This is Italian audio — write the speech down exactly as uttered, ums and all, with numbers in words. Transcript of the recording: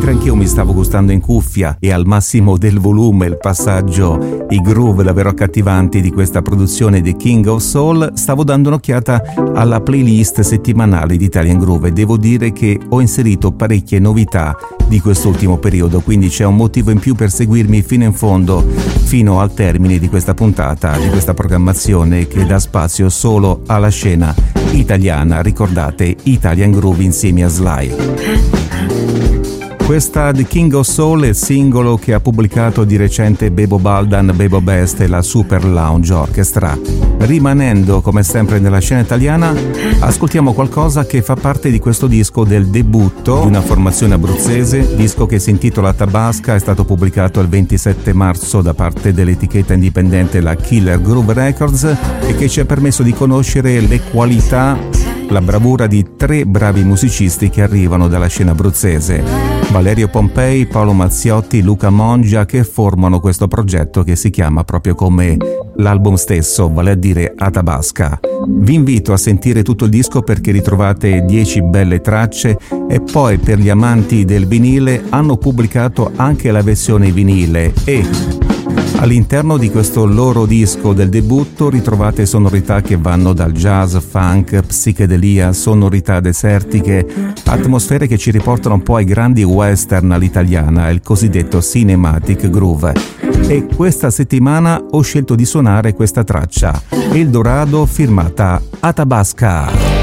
mentre anch'io mi stavo gustando in cuffia e al massimo del volume il passaggio, i groove davvero accattivanti di questa produzione di King of Soul, stavo dando un'occhiata alla playlist settimanale di Italian Groove e devo dire che ho inserito parecchie novità di quest'ultimo periodo, quindi c'è un motivo in più per seguirmi fino in fondo, fino al termine di questa puntata, di questa programmazione che dà spazio solo alla scena italiana. Ricordate, Italian Groove insieme a Sly. Questa The King of Soul è il singolo che ha pubblicato di recente Bebo Baldan, Bebo Best e la Super Lounge Orchestra. Rimanendo come sempre nella scena italiana, ascoltiamo qualcosa che fa parte di questo disco del debutto di una formazione abruzzese, disco che si intitola Tabasca, è stato pubblicato il ventisette marzo da parte dell'etichetta indipendente la Killer Groove Records e che ci ha permesso di conoscere le qualità, la bravura di tre bravi musicisti che arrivano dalla scena abruzzese: Valerio Pompei, Paolo Mazziotti, Luca Mongia, che formano questo progetto che si chiama proprio come l'album stesso, vale a dire Atabasca. Vi invito a sentire tutto il disco perché ritrovate dieci belle tracce e poi per gli amanti del vinile hanno pubblicato anche la versione vinile e all'interno di questo loro disco del debutto ritrovate sonorità che vanno dal jazz, funk, psichedelia, sonorità desertiche, atmosfere che ci riportano un po' ai grandi western all'italiana, il cosiddetto cinematic groove. E questa settimana ho scelto di suonare questa traccia, El Dorado firmata Atabasca.